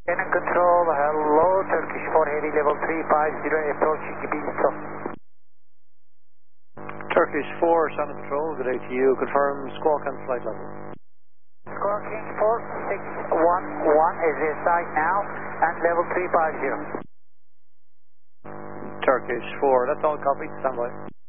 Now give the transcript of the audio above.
Cannon Control, hello, Turkish 4 Heavy level 350, approaching Ibiza. Turkish 4, Shannon Patrol, good day to you. Confirm squawk and flight level. Squawking 4611 is inside now, and level 350. Turkish 4, that's all copy, stand by.